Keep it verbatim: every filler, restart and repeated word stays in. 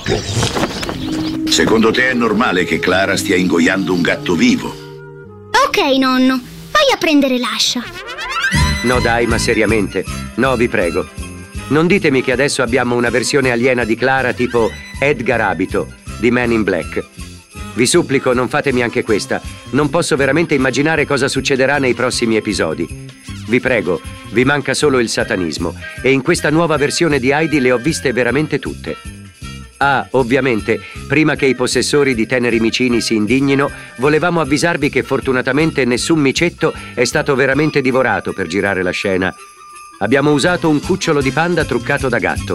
Secondo te è normale che Clara stia ingoiando un gatto vivo? Ok, nonno. Vai a prendere l'ascia. No dai, ma seriamente. No, vi prego. Non ditemi che adesso abbiamo una versione aliena di Clara tipo Edgar Abito, di Men in Black. Vi supplico, non fatemi anche questa. Non posso veramente immaginare cosa succederà nei prossimi episodi. Vi prego, vi manca solo il satanismo. E in questa nuova versione di Heidi le ho viste veramente tutte. Ah, ovviamente, prima che i possessori di teneri micini si indignino, volevamo avvisarvi che fortunatamente nessun micetto è stato veramente divorato per girare la scena. Abbiamo usato un cucciolo di panda truccato da gatto.